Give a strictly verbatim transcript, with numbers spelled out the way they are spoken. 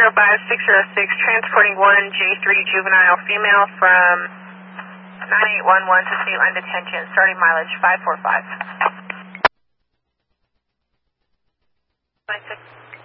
five six zero six, transporting one J three juvenile female from nine eight one one to State Line Detention, starting mileage five four five. twenty-six.